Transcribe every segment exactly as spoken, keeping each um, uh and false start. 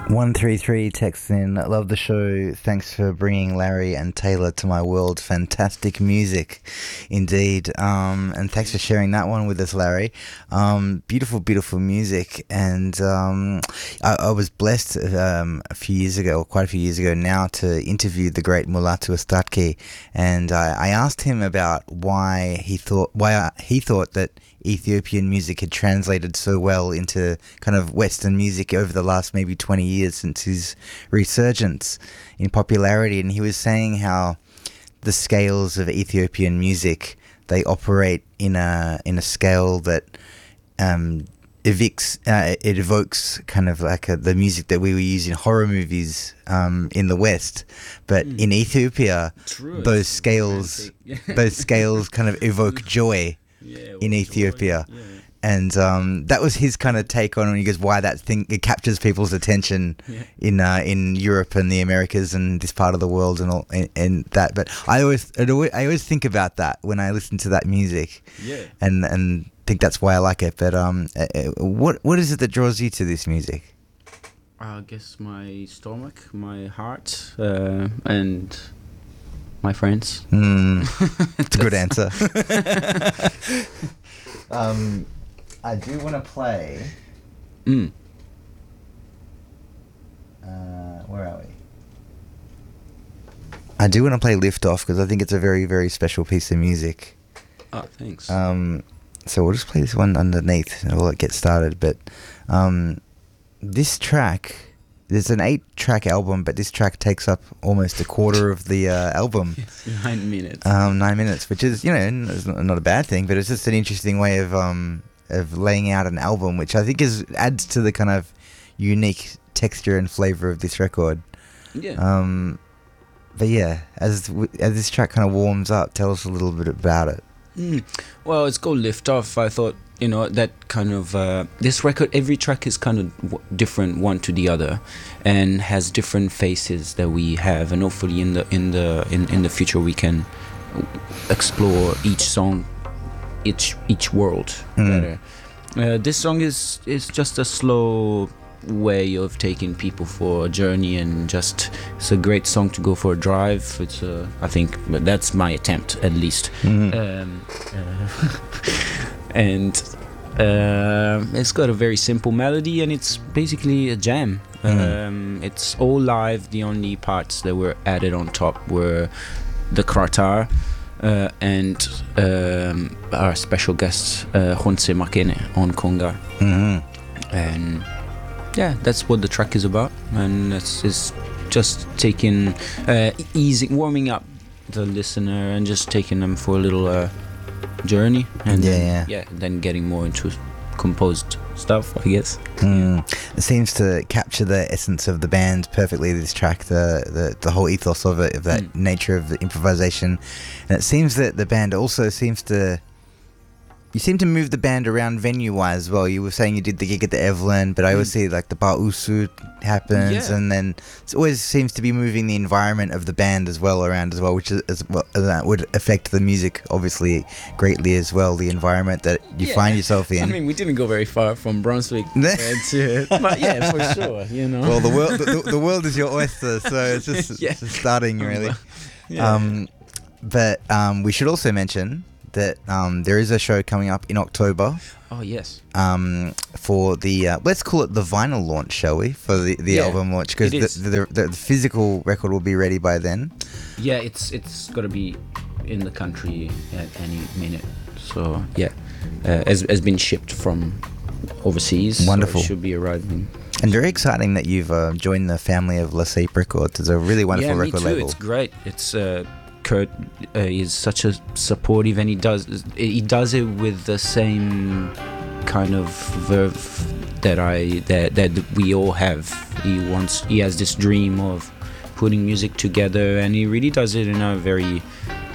one three three texts in, love the show, thanks for bringing Larry and Taylor to my world, fantastic music indeed, um, and thanks for sharing that one with us, Larry. Um, beautiful, beautiful music, and um, I, I was blessed um, a few years ago, or quite a few years ago now, to interview the great Mulatu Astatke, and I, I asked him about why he thought, why I, he thought that Ethiopian music had translated so well into kind of Western music over the last maybe twenty years since his resurgence in popularity. And he was saying how the scales of Ethiopian music, they operate in a in a scale that um, evicts, uh, it evokes kind of like a, the music that we were using in horror movies um, in the West. But mm. in Ethiopia, True. those scales, those scales kind of evoke joy. Yeah, in Ethiopia, yeah. and um, that was his kind of take on it. He goes, "Why that thing it captures people's attention yeah. in uh, in Europe and the Americas and this part of the world and all and, and that." But I always, I always think about that when I listen to that music, yeah, and and think that's why I like it. But um, what what is it that draws you to this music? I guess my stomach, my heart, uh, and. My friends. Mm, it's a good answer. um, I do want to play. Mm. Uh, where are we? I do want to play Lift Off because I think it's a very, very special piece of music. Oh, thanks. Um, so we'll just play this one underneath and we'll get started. But um, this track. There's an eight-track album, but this track takes up almost a quarter of the uh, album. It's nine minutes. Um, nine minutes, which is, you know, is not a bad thing, but it's just an interesting way of um, of laying out an album, which I think is adds to the kind of unique texture and flavor of this record. Yeah. Um, but yeah, as as this track kind of warms up, tell us a little bit about it. Mm. Well, it's called Lift Off. I thought, you know, that kind of uh, this record, every track is kind of w- different one to the other, and has different faces that we have, and hopefully in the in the in, in the future we can explore each song, each each world mm. better. Uh, this song is is just a slow way of taking people for a journey, and just it's a great song to go for a drive. It's a, I think that's my attempt at least. Mm. Um, uh, and uh, it's got a very simple melody, and it's basically a jam. Mm. Um, it's all live. The only parts that were added on top were the kratar uh, and um, our special guest uh, Honse Makene on conga. Mm-hmm. And yeah, that's what the track is about, and it's, it's just taking uh, easy warming up the listener and just taking them for a little uh, journey, and yeah, then, yeah, yeah, then getting more into composed stuff, I guess. Mm. It seems to capture the essence of the band perfectly. This track, the the, the whole ethos of it, of that mm. nature of the improvisation, and it seems that the band also seems to. You seem to move the band around venue-wise as well. You were saying you did the gig at the Evelyn, but I always see like the Bar Usu happens, yeah. and then it always seems to be moving the environment of the band as well around as well, which is as well, that would affect the music obviously greatly as well. The environment that you yeah. find yourself in. I mean, we didn't go very far from Brunswick, to, but yeah, for sure, you know. Well, the world, the, the world is your oyster, so it's just, yeah. it's just starting really. yeah. Um, but um, we should also mention that um, there is a show coming up in October. Oh, yes. Um, for the, uh, let's call it the vinyl launch, shall we? For the, the yeah, album launch, because the, the, the, the physical record will be ready by then. Yeah, it's it's got to be in the country at any minute. So, yeah, uh, has, has been shipped from overseas. Wonderful. So it should be arriving. And very exciting that you've uh, joined the family of Lasape Records. It's a really wonderful yeah, record me too. label. It's great. It's... Uh, Kurt uh, is such a supportive, and he does he does it with the same kind of verve that I that that we all have. He wants he has this dream of putting music together, and he really does it in a very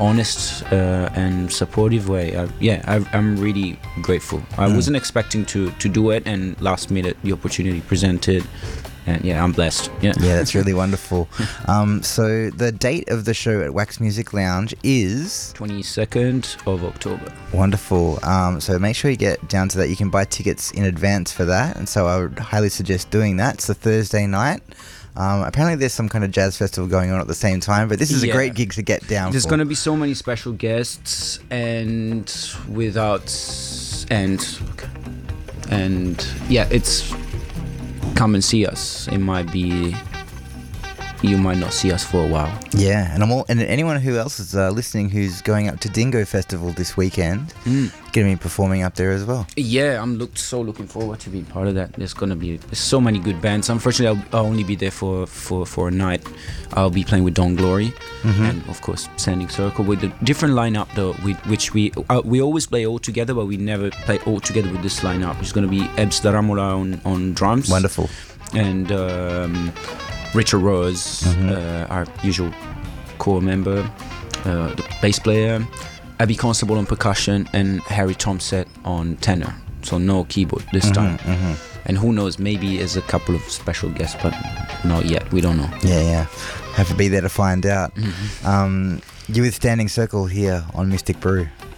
honest uh, and supportive way. I, yeah, I, I'm really grateful. I mm. wasn't expecting to to do it, and last minute the opportunity presented. And yeah, I'm blessed. Yeah, yeah, that's really wonderful. Um, so the date of the show at Wax Music Lounge is twenty-second of October. Wonderful. Um, so make sure you get down to that. You can buy tickets in advance for that, and so I would highly suggest doing that. It's a Thursday night. Um, apparently there's some kind of jazz festival going on at the same time, but this is yeah. a great gig to get down There's for. going to be so many special guests, and without and and yeah, it's. Come and see us. It might be you might not see us for a while. Yeah, and I'm all, and anyone who else is uh, listening who's going up to Dingo Festival this weekend, mm. going to be performing up there as well. Yeah, I'm looked so looking forward to being part of that. There's going to be there's so many good bands. Unfortunately, I'll, I'll only be there for, for, for a night. I'll be playing with Dawn Glory mm-hmm. and of course Standing Circle with a different lineup though, with which we uh, we always play all together, but we never play all together with this lineup. It's going to be Ebs Daramola on on drums. Wonderful. And. Um, Richard Rose, mm-hmm. uh, our usual core member, uh, the bass player, Abby Constable on percussion, and Harry Tomset on tenor. So no keyboard this mm-hmm, time. Mm-hmm. And who knows, maybe there's a couple of special guests, but not yet. We don't know. Yeah, yeah. Have to be there to find out. Mm-hmm. Um, you with Standing Circle here on Mystic Brew.